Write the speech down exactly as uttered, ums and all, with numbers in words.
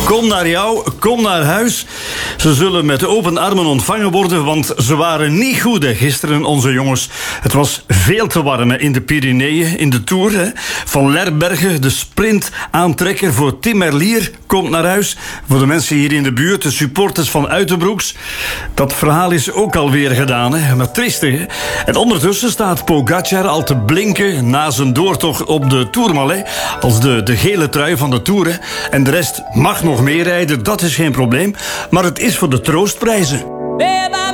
Kom naar jou, kom naar huis. Ze zullen met open armen ontvangen worden, want ze waren niet goed hè, gisteren, onze jongens. Het was veel te warm hè, in de Pyreneeën, in de Tour. Hè. Van Lerbergen, de sprintaantrekker voor Tim Merlier, komt naar huis. Voor de mensen hier in de buurt, de supporters van Uitenbroeks. Dat verhaal is ook alweer gedaan, hè. Maar triestig. Hè. En ondertussen staat Pogacar al te blinken na zijn doortocht op de Tourmalet als de, de gele trui van de Tour. Hè. En de rest mag nog meer rijden, dat is geen probleem. Maar het is voor de troostprijzen.